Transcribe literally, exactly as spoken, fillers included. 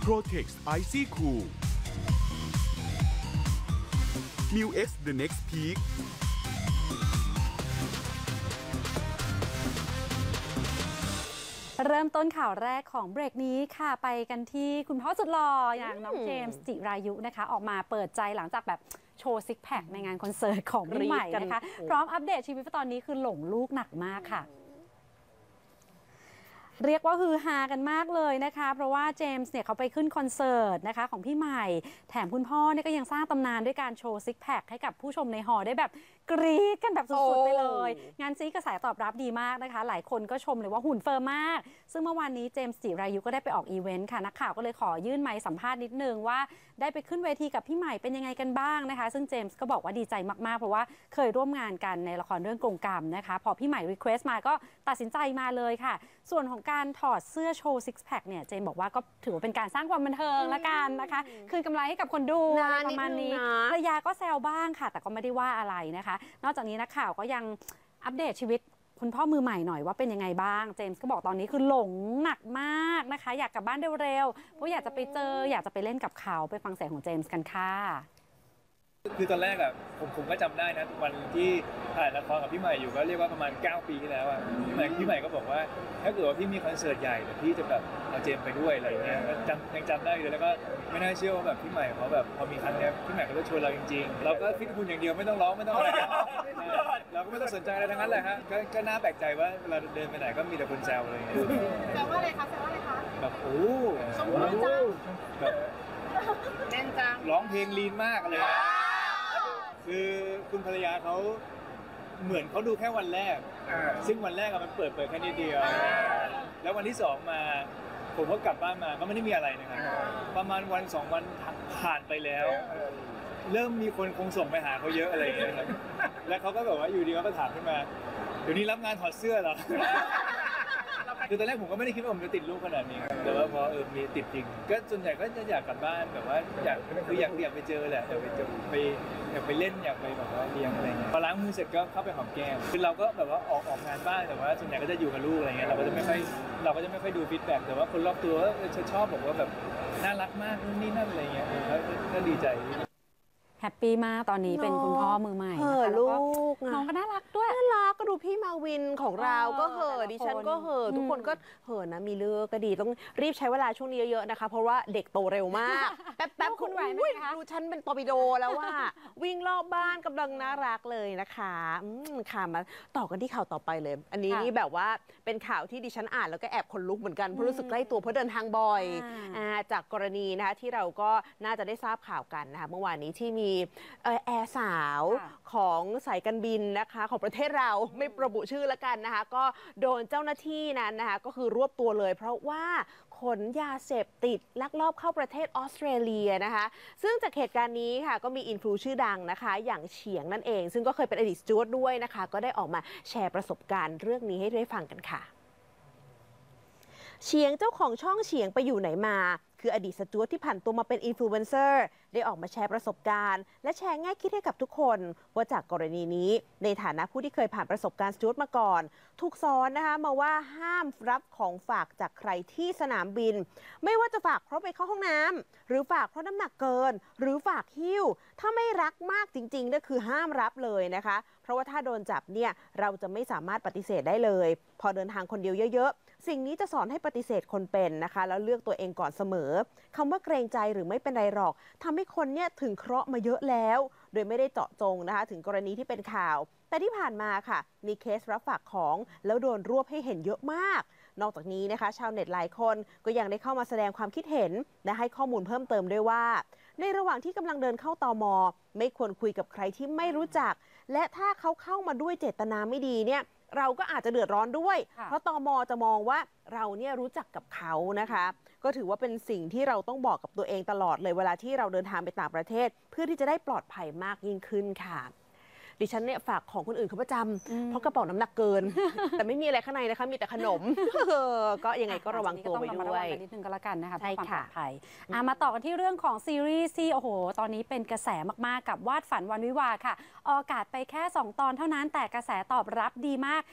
Protex Icy Cool New X The Next Peak เริ่มต้นข่าวแรกของเบรกนี้ค่ะไปกันที่คุณพ่อสุดหล่ออย่างน้องเจมส์จิรายุนะคะออกมาเปิดใจหลังจากแบบโชว์ซิกแพคในงานคอนเสิร์ตของพี่ใหม่นะคะพร้อมอัปเดตชีวิตตอนนี้คือหลงลูกหนักมากค่ะเรียกว่าฮือฮากันมากเลยนะคะเพราะว่าเจมส์เนี่ยเขาไปขึ้นคอนเสิร์ตนะคะของพี่ใหม่แถมคุณพ่อเนี่ยก็ยังสร้างตำนานด้วยการโชว์ซิกแพคให้กับผู้ชมในฮอลล์ได้แบบกรี๊ดกันแบบสุดๆไปเลยงานซีกระแสตอบรับดีมากนะคะหลายคนก็ชมเลยว่าหุ่นเฟิร์มมากซึ่งเมื่อวานนี้เจมส์จิรายุก็ได้ไปออกอีเวนต์ค่ะนักข่าวก็เลยขอยื่นไมค์สัมภาษณ์นิดนึงว่าได้ไปขึ้นเวทีกับพี่ใหม่เป็นยังไงกันบ้างนะคะซึ่งเจมส์ก็บอกว่าดีใจมากๆเพราะว่าเคยร่วมงานกันในละครเรื่องกรงกรรมนะคะพอพี่ใหม่รีเควสต์มาก็ตัดสินใจมาเลยค่ะส่วนของการถอดเสื้อโชว์ซิกแพคเนี่ยเจมบอกว่าก็ถือว่าเป็นการสร้างความบันเทิงละกันนะคะคืนกำไรให้กับคนดูประมาณนี้ภรรยาก็แซวบ้างค่ะแต่ก็ไม่ได้ว่าอะไรนะคะนอกจากนี้นักข่าวก็ยังอัปเดตชีวิตคุณพ่อมือใหม่หน่อยว่าเป็นยังไงบ้างเจมส์ก็บอกตอนนี้คือหลงหนักมากนะคะอยากกลับบ้านเร็วๆเพราะอยากจะไปเจออยากจะไปเล่นกับเขาไปฟังเสียงของเจมส์กันค่ะคือตอนแรกอะผมผมก็จำได้นะวันที่ถ่ายละครกับพี่ใหม่อยู่ก็เรียกว่าประมาณเก้าปีที่แล้วอะพี่ใหม่พี่ใหม่ก็บอกว่าถ้าเกิดว่าพี่มีคอนเสิร์ตใหญ่พี่จะแบบเอาเจมไปด้วยอะไรเงี้ยจำยังจำได้เลยแล้วก็ไม่น่าเชื่อว่าแบบพี่ใหม่เขาแบบพอมีครั้งนี้พี่ใหม่เขาจะชวนเราจริงๆเราก็ฟิตหุ่นอย่างเดียวไม่ต้องร้องไม่ต้องอะไรเราก็ไม่ต้องสนใจอะไรทั้งนั้นแหละฮะก็น่าแปลกใจว่าเวลาเดินไปไหนก็มีแต่คนแซวอะไรเงี้ยแซวว่าอะไรคะแซวว่าอะไรคะแบบโอ้ชมพูจังแบบแน่นจังร้องเพลงลีนมากเลยคือคุณภรรยาเขาเหมือนเขาดูแค่วันแรกซึ่งวันแรกมันเปิดเปิดแค่นิดเดียวแล้ววันที่สองมาผมก็กลับบ้านมาก็ไม่ได้มีอะไรนะครับประมาณวันสองวันผ่านไปแล้วเริ่มมีคนคงส่งไปหาเขาเยอะอะไรอย่างเงี้ยครับแล้วเขาก็แบบว่าอยู่ดีเขาก็ถามขึ้นมาเดี๋ยวนี้รับงานถอดเสื้อเหรอคือตอนแรกผมก็ไม่ได้คิดว่าผมจะติดลูกขนาดนี้แต่ว่าพอเออมีติดจริงก็ส่วนใหญ่ก็จะอยากกลับบ้านแบบว่าอยากคืออยากอยากไปเจอแหละอยากไปเจอไปอยากไปเล่นอยากไปแบบว่าเลี้ยงอะไรเงี้ยพอล้างมือเสร็จก็เข้าไปหอมแก้มคือเราก็แบบว่าออกออกงานบ้างแต่ว่าส่วนใหญ่ก็จะอยู่กับลูกอะไรเงี้ยเราก็จะไม่ค่อยเราก็จะไม่ค่อยดูฟีดแบ็กแต่ว่าคนรอบตัวก็ชอบบอกว่าแบบน่ารักมากนู่นนี่นั่นอะไรเงี้ยก็ดีใจแฮปปี้มากตอนนี้เป็นคุณพ่อมือใหม่นะคะลูกน้องก็น่ารักด้วยน่ารักก็ดูพี่มาวินของเราก็เหอะดิฉันก็เหอะทุกคนก็เหอะนะมีเลือกก็ดีต้องรีบใช้เวลาช่วงนี้เยอะๆนะคะเพราะว่าเด็กโตเร็วมากแป๊บๆคุณไหวไหมคะดูฉันเป็นตอร์ปิโดแล้วว่าวิ่งรอบบ้านกำลังน่ารักเลยนะคะค่ะมาต่อกันที่ข่าวต่อไปเลยอันนี้นี่แบบว่าเป็นข่าวที่ดิฉันอ่านแล้วก็แอบขนลุกเหมือนกันเพราะรู้สึกใกล้ตัวเพราะเดินทางบ่อยจากกรณีนะคะที่เราก็น่าจะได้ทราบข่าวกันนะคะเมื่อวานนี้ที่มีแอร์สาวของสายการบินนะคะของประเทศเราไม่ระบุชื่อละกันนะคะก็โดนเจ้าหน้าที่นั้นนะคะก็คือรวบตัวเลยเพราะว่าขนยาเสพติดลักลอบเข้าประเทศออสเตรเลียนะคะซึ่งจากเหตุการณ์นี้ค่ะก็มีอินฟลูชื่อดังนะคะอย่างเฉียงนั่นเองซึ่งก็เคยเป็นอดีตสจ๊วตด้วยนะคะก็ได้ออกมาแชร์ประสบการณ์เรื่องนี้ให้ได้ฟังกันค่ะเฉียงเจ้าของช่องเฉียงไปอยู่ไหนมาคืออดีตสจ๊วตที่ผันตัวมาเป็นอินฟลูเอนเซอร์ได้ออกมาแชร์ประสบการณ์และแชร์แง่คิดให้กับทุกคนว่าจากกรณีนี้ในฐานะผู้ที่เคยผ่านประสบการณ์สจ๊วตมาก่อนถูกสอนนะคะมาว่าห้ามรับของฝากจากใครที่สนามบินไม่ว่าจะฝากเพราะไปเข้าห้องน้ำหรือฝากเพราะน้ำหนักเกินหรือฝากหิ้วถ้าไม่รักมากจริงๆนั่นคือห้ามรับเลยนะคะเพราะว่าถ้าโดนจับเนี่ยเราจะไม่สามารถปฏิเสธได้เลยพอเดินทางคนเดียวเยอะๆสิ่งนี้จะสอนให้ปฏิเสธคนเป็นนะคะแล้วเลือกตัวเองก่อนเสมอคำว่าเกรงใจหรือไม่เป็นไรหรอกทำให้คนเนี่ยถึงเคราะห์มาเยอะแล้วโดยไม่ได้เจาะจงนะคะถึงกรณีที่เป็นข่าวแต่ที่ผ่านมาค่ะมีเคสรับฝากของแล้วโดนรวบให้เห็นเยอะมากนอกจากนี้นะคะชาวเน็ตหลายคนก็ยังได้เข้ามาแสดงความคิดเห็นและให้ข้อมูลเพิ่มเติมด้วยว่าในระหว่างที่กำลังเดินเข้าตม.ไม่ควรคุยกับใครที่ไม่รู้จักและถ้าเขาเข้ามาด้วยเจตนาไม่ดีเนี่ยเราก็อาจจะเดือดร้อนด้วยเพราะตม.จะมองว่าเราเนี่ยรู้จักกับเขานะคะก็ถือว่าเป็นสิ่งที่เราต้องบอกกับตัวเองตลอดเลยเวลาที่เราเดินทางไปต่างประเทศเพื่อที่จะได้ปลอดภัยมากยิ่งขึ้นค่ะดิฉันเนี่ยฝากของคนอื่นเขาประจำเพราะกระเป๋าน้ำหนักเกินแต่ไม่มีอะไรข้างในนะคะมีแต่ขนมก็ยังไงก็ระวังตัวไว้ด้วยนิดนึงก็แล้วกันนะคะเพื่อความปลอดภัยมาต่อกันที่เรื่องของซีรีส์ที่โอ้โหตอนนี้เป็นกระแสมากๆกับวาดฝันวันวิวาค่ะออกอากาศไปแค่สองตอนเท่านั้นแต่กระแสตอบรับดีมาก